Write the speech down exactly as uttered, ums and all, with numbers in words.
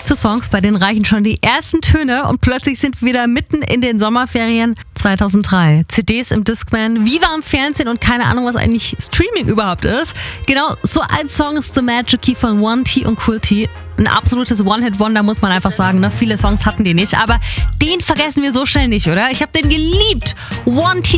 kurze Songs, bei denen reichen schon die ersten Töne und plötzlich sind wir wieder mitten in den Sommerferien zweitausenddrei. C Ds im Discman, Viva im Fernsehen und keine Ahnung, was eigentlich Streaming überhaupt ist. Genau, so ein Song ist The Magic Key von One T und Cool T. Ein absolutes One-Hit-Wonder, muss man einfach sagen. Ne? Viele Songs hatten die nicht, aber den vergessen wir so schnell nicht, oder? Ich habe den geliebt. One T